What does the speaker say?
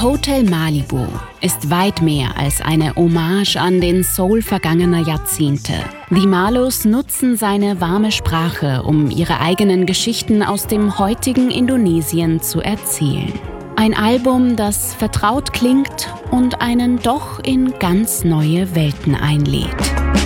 Hotel Malibu ist weit mehr als eine Hommage an den Soul vergangener Jahrzehnte. Die Malos nutzen seine warme Sprache, um ihre eigenen Geschichten aus dem heutigen Indonesien zu erzählen. Ein Album, das vertraut klingt und einen doch in ganz neue Welten einlädt.